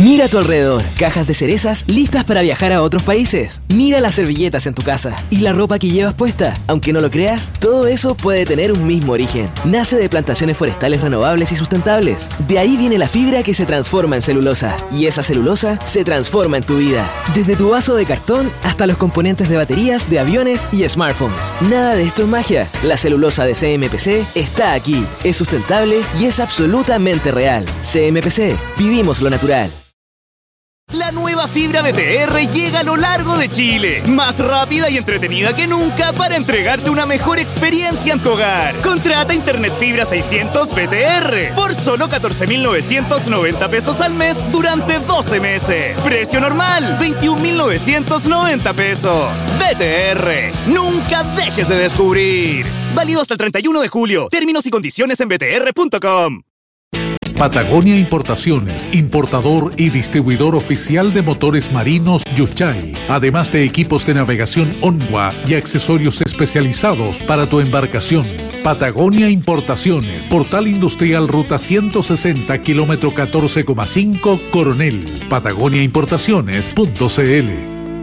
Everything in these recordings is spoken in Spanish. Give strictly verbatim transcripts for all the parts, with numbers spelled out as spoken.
Mira a tu alrededor, cajas de cerezas listas para viajar a otros países. Mira las servilletas en tu casa y la ropa que llevas puesta. Aunque no lo creas, todo eso puede tener un mismo origen. Nace de plantaciones forestales renovables y sustentables. De ahí viene la fibra que se transforma en celulosa. Y esa celulosa se transforma en tu vida. Desde tu vaso de cartón hasta los componentes de baterías, de aviones y smartphones. Nada de esto es magia. La celulosa de C M P C está aquí. Es sustentable y es absolutamente real. C M P C. Vivimos lo natural. La nueva fibra B T R llega a lo largo de Chile, más rápida y entretenida que nunca para entregarte una mejor experiencia en tu hogar. Contrata Internet Fibra seiscientos B T R por solo catorce mil novecientos noventa pesos al mes durante doce meses. Precio normal, veintiún mil novecientos noventa pesos. B T R, nunca dejes de descubrir. Válido hasta el treinta y uno de julio. Términos y condiciones en b t r punto com. Patagonia Importaciones, importador y distribuidor oficial de motores marinos Yuchay, además de equipos de navegación Onwa y accesorios especializados para tu embarcación. Patagonia Importaciones, Portal Industrial Ruta ciento sesenta, kilómetro catorce coma cinco, Coronel. Patagonia Importaciones punto c l.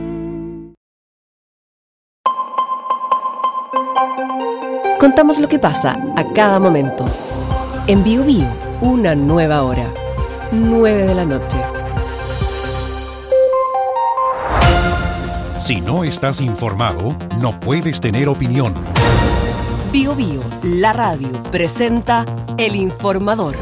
Contamos lo que pasa a cada momento. En Bio Bio, una nueva hora. nueve de la noche. Si no estás informado, no puedes tener opinión. Bio Bio, la radio, presenta El Informador.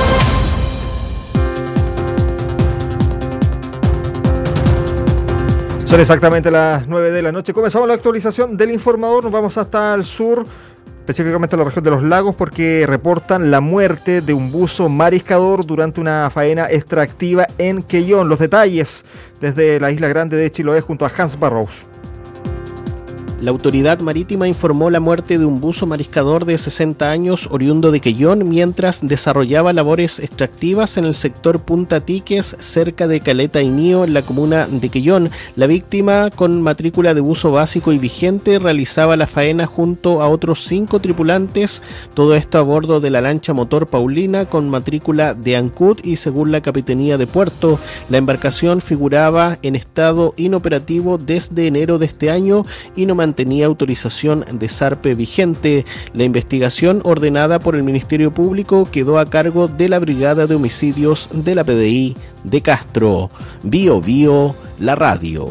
Son exactamente las nueve de la noche. Comenzamos la actualización del Informador. Nos vamos hasta el sur, específicamente a la región de los lagos, porque reportan la muerte de un buzo mariscador durante una faena extractiva en Quellón. Los detalles desde la isla grande de Chiloé junto a Hans Barrows. La autoridad marítima informó la muerte de un buzo mariscador de sesenta años oriundo de Quellón mientras desarrollaba labores extractivas en el sector Punta Tiques, cerca de Caleta Inío, en la comuna de Quellón. La víctima, con matrícula de buzo básico y vigente, realizaba la faena junto a otros cinco tripulantes, todo esto a bordo de la lancha motor Paulina con matrícula de Ancud y según la Capitanía de Puerto. La embarcación figuraba en estado inoperativo desde enero de este año y no mantenía autorización de zarpe vigente. La investigación ordenada por el Ministerio Público quedó a cargo de la Brigada de Homicidios de la P D I de Castro. Bio Bio, la radio.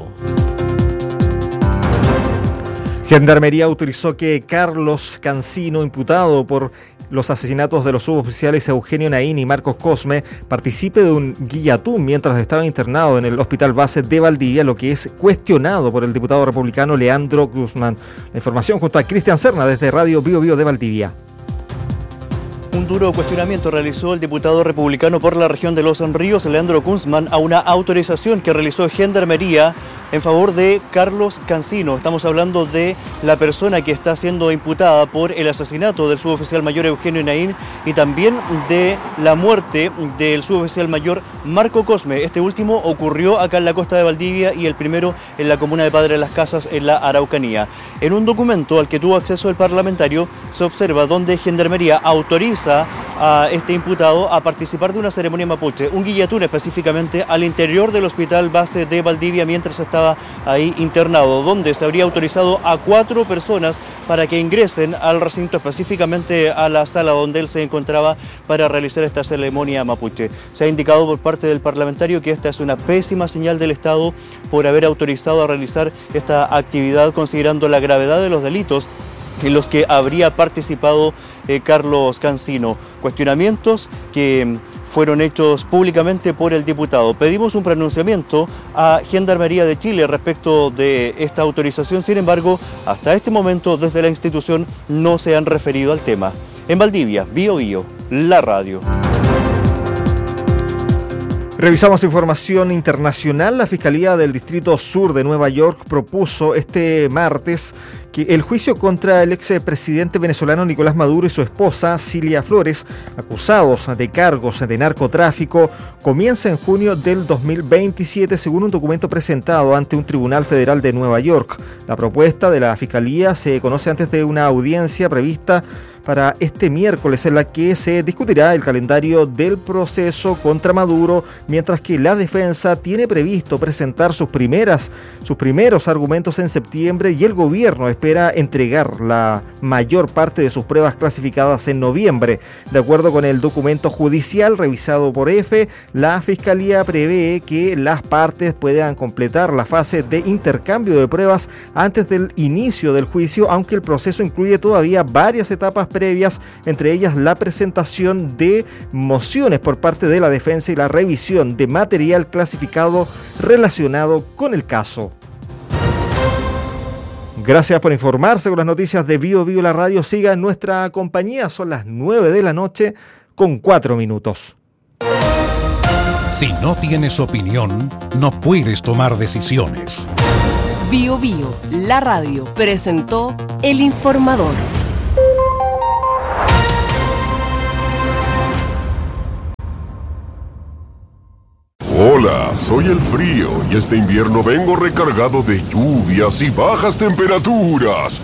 Gendarmería autorizó que Carlos Cancino, imputado por los asesinatos de los suboficiales Eugenio Naín y Marcos Cosme, participe de un guillatún mientras estaba internado en el Hospital Base de Valdivia, lo que es cuestionado por el diputado republicano Leandro Guzmán. La información junto a Cristian Serna desde Radio Bio Bio de Valdivia. Un duro cuestionamiento realizó el diputado republicano por la región de Los Ríos, Leandro Kunzman, a una autorización que realizó Gendarmería en favor de Carlos Cancino. Estamos hablando de la persona que está siendo imputada por el asesinato del suboficial mayor Eugenio Naín y también de la muerte del suboficial mayor Marco Cosme. Este último ocurrió acá en la costa de Valdivia y el primero en la comuna de Padre Las Casas, en la Araucanía. En un documento al que tuvo acceso el parlamentario se observa donde Gendarmería autoriza a este imputado a participar de una ceremonia mapuche, un guillatún específicamente al interior del Hospital Base de Valdivia mientras estaba ahí internado, donde se habría autorizado a cuatro personas para que ingresen al recinto, específicamente a la sala donde él se encontraba para realizar esta ceremonia mapuche. Se ha indicado por parte del parlamentario que esta es una pésima señal del Estado por haber autorizado a realizar esta actividad considerando la gravedad de los delitos en los que habría participado eh, Carlos Cancino. Cuestionamientos que fueron hechos públicamente por el diputado. Pedimos un pronunciamiento a Gendarmería de Chile respecto de esta autorización, sin embargo, hasta este momento desde la institución no se han referido al tema. En Valdivia, Bio Bio, la radio. Revisamos información internacional. La Fiscalía del Distrito Sur de Nueva York propuso este martes que el juicio contra el expresidente venezolano Nicolás Maduro y su esposa Cilia Flores, acusados de cargos de narcotráfico, comienza en junio del dos mil veintisiete, según un documento presentado ante un tribunal federal de Nueva York. La propuesta de la Fiscalía se conoce antes de una audiencia prevista para este miércoles, en la que se discutirá el calendario del proceso contra Maduro, mientras que la defensa tiene previsto presentar sus primeras, sus primeros argumentos en septiembre y el gobierno espera entregar la mayor parte de sus pruebas clasificadas en noviembre. De acuerdo con el documento judicial revisado por EFE, la Fiscalía prevé que las partes puedan completar la fase de intercambio de pruebas antes del inicio del juicio, aunque el proceso incluye todavía varias etapas previas, entre ellas la presentación de mociones por parte de la defensa y la revisión de material clasificado relacionado con el caso. Gracias por informarse con las noticias de Bio Bio La Radio. Siga en nuestra compañía, son las nueve de la noche con cuatro minutos. Si no tienes opinión, no puedes tomar decisiones. Bio Bio, la radio, presentó El Informador. Hola, soy el frío y este invierno vengo recargado de lluvias y bajas temperaturas.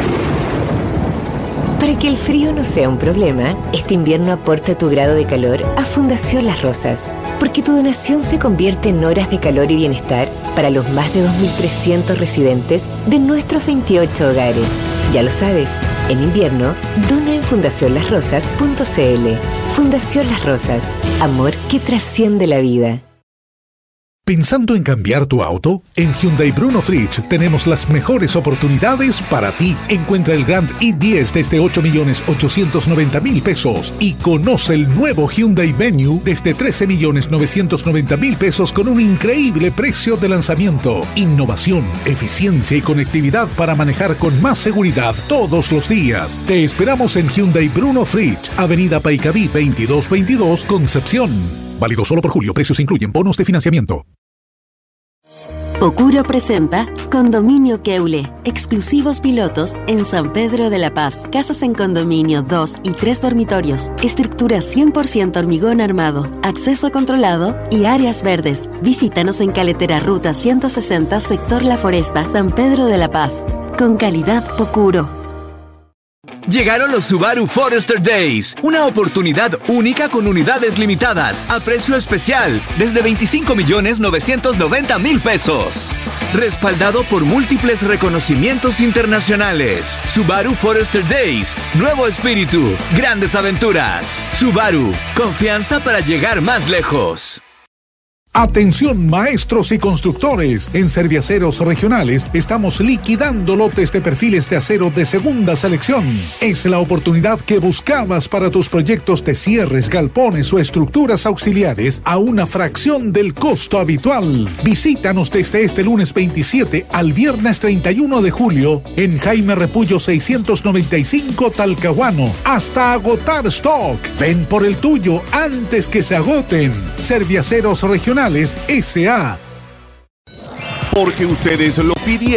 Para que el frío no sea un problema, este invierno aporta tu grado de calor a Fundación Las Rosas, porque tu donación se convierte en horas de calor y bienestar para los más de dos mil trescientos residentes de nuestros veintiocho hogares. Ya lo sabes, en invierno, dona en fundación las rosas punto c l. Fundación Las Rosas, amor que trasciende la vida. ¿Pensando en cambiar tu auto? En Hyundai Bruno Fritsch tenemos las mejores oportunidades para ti. Encuentra el Grand i diez desde ocho millones ochocientos noventa mil pesos y conoce el nuevo Hyundai Venue desde trece millones novecientos noventa mil pesos con un increíble precio de lanzamiento. Innovación, eficiencia y conectividad para manejar con más seguridad todos los días. Te esperamos en Hyundai Bruno Fritsch, Avenida Paikaví veintidós veintidós, Concepción. Válido solo por julio. Precios incluyen bonos de financiamiento. Pocuro presenta Condominio Keule, exclusivos pilotos en San Pedro de la Paz. Casas en condominio, dos y tres dormitorios, estructura cien por ciento hormigón armado, acceso controlado y áreas verdes. Visítanos en Caletera Ruta ciento sesenta, sector La Foresta, San Pedro de la Paz. Con calidad Pocuro. Llegaron los Subaru Forester Days, una oportunidad única con unidades limitadas, a precio especial, desde veinticinco millones novecientos noventa mil pesos. Respaldado por múltiples reconocimientos internacionales. Subaru Forester Days, nuevo espíritu, grandes aventuras. Subaru, confianza para llegar más lejos. Atención maestros y constructores, en Serviaceros Regionales estamos liquidando lotes de perfiles de acero de segunda selección. Es la oportunidad que buscabas para tus proyectos de cierres, galpones o estructuras auxiliares a una fracción del costo habitual. Visítanos desde este lunes veintisiete al viernes treinta y uno de julio en Jaime Repullo seiscientos noventa y cinco Talcahuano, hasta agotar stock. Ven por el tuyo antes que se agoten. Serviaceros Regionales S A. Porque ustedes lo pidieron.